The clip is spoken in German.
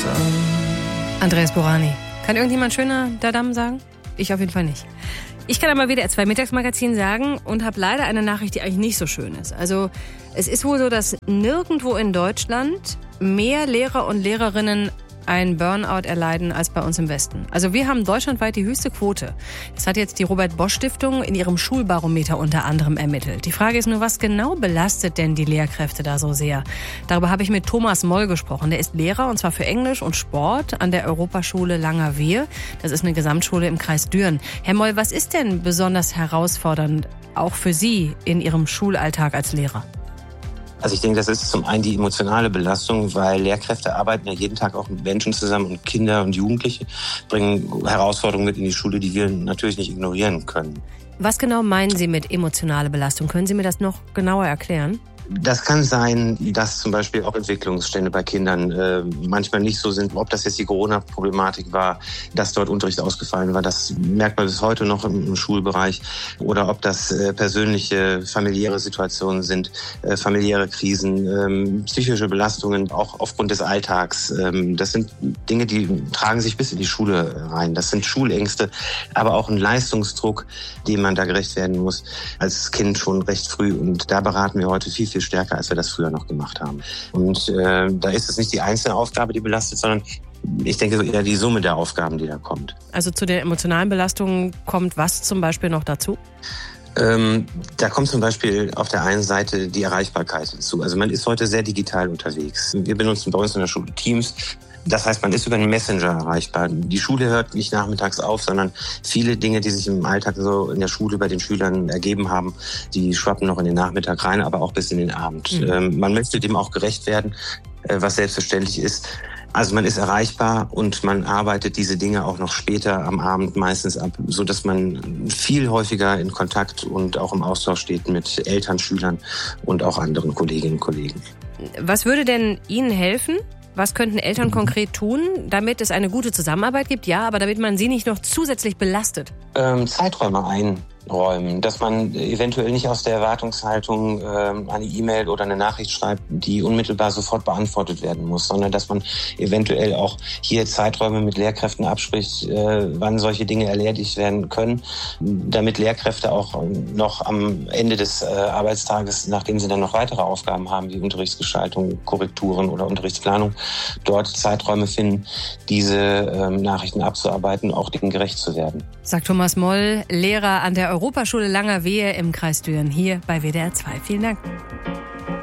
Andreas Burani. Kann irgendjemand schöner Dadam sagen? Ich auf jeden Fall nicht. Ich kann aber WDR 2 Mittagsmagazin sagen und habe leider eine Nachricht, die eigentlich nicht so schön ist. Also es ist wohl so, dass nirgendwo in Deutschland mehr Lehrer und Lehrerinnen ein Burnout erleiden als bei uns im Westen. Also wir haben deutschlandweit die höchste Quote. Das hat jetzt die Robert-Bosch-Stiftung in ihrem Schulbarometer unter anderem ermittelt. Die Frage ist nur, was genau belastet denn die Lehrkräfte da so sehr? Darüber habe ich mit Thomas Moll gesprochen. Der ist Lehrer und zwar für Englisch und Sport an der Europaschule Langerwehe. Das ist eine Gesamtschule im Kreis Düren. Herr Moll, was ist denn besonders herausfordernd auch für Sie in Ihrem Schulalltag als Lehrer? Also ich denke, das ist zum einen die emotionale Belastung, weil Lehrkräfte arbeiten ja jeden Tag auch mit Menschen zusammen und Kinder und Jugendliche bringen Herausforderungen mit in die Schule, die wir natürlich nicht ignorieren können. Was genau meinen Sie mit emotionale Belastung? Können Sie mir das noch genauer erklären? Das kann sein, dass zum Beispiel auch Entwicklungsstände bei Kindern manchmal nicht so sind. Ob das jetzt die Corona-Problematik war, dass dort Unterricht ausgefallen war, das merkt man bis heute noch im Schulbereich. Oder ob das persönliche, familiäre Situationen sind, familiäre Krisen, psychische Belastungen, auch aufgrund des Alltags. Das sind Dinge, die tragen sich bis in die Schule rein. Das sind Schulängste, aber auch ein Leistungsdruck, dem man da gerecht werden muss als Kind schon recht früh. Und da beraten wir heute viel stärker, als wir das früher noch gemacht haben. Und da ist es nicht die einzelne Aufgabe, die belastet, sondern ich denke so eher die Summe der Aufgaben, die da kommt. Also zu der emotionalen Belastung kommt was zum Beispiel noch dazu? Da kommt zum Beispiel auf der einen Seite die Erreichbarkeit hinzu. Also man ist heute sehr digital unterwegs. Wir benutzen bei uns in der Schule Teams. Das heißt, man ist über einen Messenger erreichbar. Die Schule hört nicht nachmittags auf, sondern viele Dinge, die sich im Alltag so in der Schule bei den Schülern ergeben haben, die schwappen noch in den Nachmittag rein, aber auch bis in den Abend. Man möchte dem auch gerecht werden, was selbstverständlich ist. Also man ist erreichbar und man arbeitet diese Dinge auch noch später am Abend meistens ab, so dass man viel häufiger in Kontakt und auch im Austausch steht mit Eltern, Schülern und auch anderen Kolleginnen und Kollegen. Was würde denn Ihnen helfen? Was könnten Eltern konkret tun, damit es eine gute Zusammenarbeit gibt? Ja, aber damit man sie nicht noch zusätzlich belastet. Zeiträume einräumen, dass man eventuell nicht aus der Erwartungshaltung eine E-Mail oder eine Nachricht schreibt, die unmittelbar sofort beantwortet werden muss, sondern dass man eventuell auch hier Zeiträume mit Lehrkräften abspricht, wann solche Dinge erledigt werden können, damit Lehrkräfte auch noch am Ende des Arbeitstages, nachdem sie dann noch weitere Aufgaben haben, wie Unterrichtsgestaltung, Korrekturen oder Unterrichtsplanung, dort Zeiträume finden, diese Nachrichten abzuarbeiten, auch denen gerecht zu werden. Sagt Thomas Moll, Lehrer an der Europaschule Langerwehe im Kreis Düren, hier bei WDR 2. Vielen Dank.